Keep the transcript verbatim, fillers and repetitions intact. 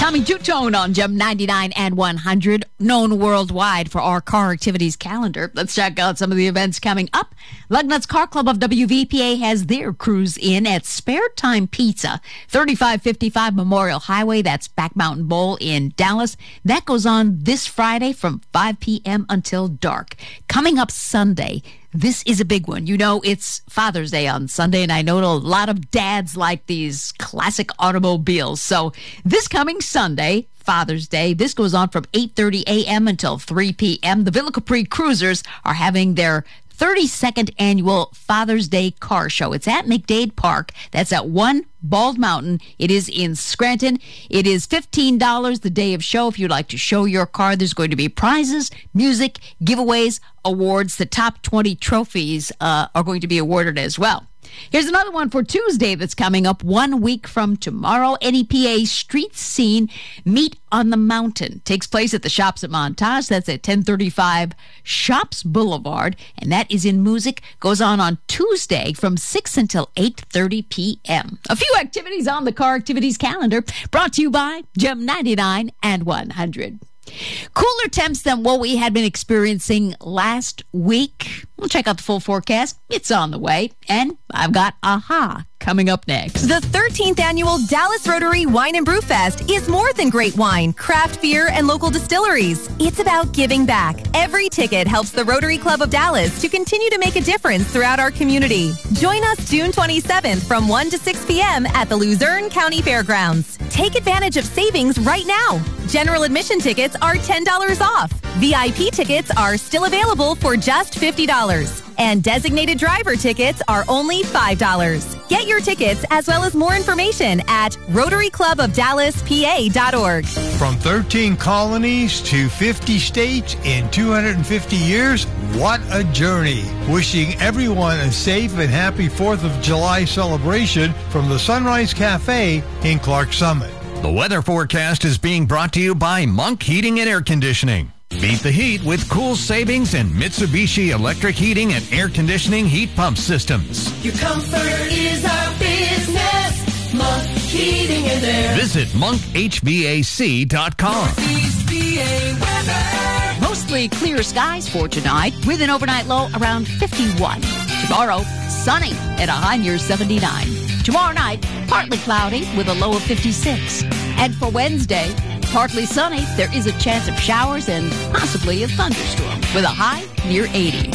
Tommy Two-Tone on Gem ninety-nine and one hundred, known worldwide for our car activities calendar. Let's check out some of the events coming up. Lugnuts Car Club of W V P A has their cruise in at Spare Time Pizza, thirty-five fifty-five Memorial Highway. That's Back Mountain Bowl in Dallas. That goes on this Friday from five p.m. until dark. Coming up Sunday, this is a big one. You know, it's Father's Day on Sunday, and I know a lot of dads like these classic automobiles. So this coming Sunday, Father's Day, this goes on from eight thirty a.m. until three p.m. The Villa Capri Cruisers are having their thirty-second annual Father's Day Car Show. It's at McDade Park. That's at one Bald Mountain. It is in Scranton. It is fifteen dollars the day of show. If you'd like to show your car, there's going to be prizes, music, giveaways, awards. The top twenty trophies uh, are going to be awarded as well. Here's another one for Tuesday that's coming up one week from tomorrow. N E P A Street Scene Meet on the Mountain takes place at the Shops at Montage. That's at ten thirty-five Shops Boulevard, and that is in Music. Goes on on Tuesday from six until eight thirty p.m. A few activities on the car activities calendar brought to you by Gem ninety-nine and one hundred. Cooler temps than what we had been experiencing last week. We'll check out the full forecast. It's on the way. And I've got AHA coming up next. The thirteenth Annual Dallas Rotary Wine and Brew Fest is more than great wine, craft beer, and local distilleries. It's about giving back. Every ticket helps the Rotary Club of Dallas to continue to make a difference throughout our community. Join us June twenty-seventh from one to six p.m. at the Luzerne County Fairgrounds. Take advantage of savings right now. General admission tickets are ten dollars off. V I P tickets are still available for just fifty dollars. And designated driver tickets are only five dollars. Get your tickets as well as more information at rotary club of dallas p a dot org. From thirteen colonies to fifty states in two hundred fifty years, what a journey. Wishing everyone a safe and happy fourth of July celebration from the Sunrise Cafe in Clark Summit. The weather forecast is being brought to you by Monk Heating and Air Conditioning. Beat the heat with cool savings and Mitsubishi electric heating and air conditioning heat pump systems. Your comfort is our business. Monk Heating and Air. Visit monk h v a c dot com. Mostly clear skies for tonight with an overnight low around fifty-one. Tomorrow, sunny at a high near seventy-nine. Tomorrow night, partly cloudy with a low of fifty-six. And for Wednesday, partly sunny. There is a chance of showers and possibly a thunderstorm with a high near eighty.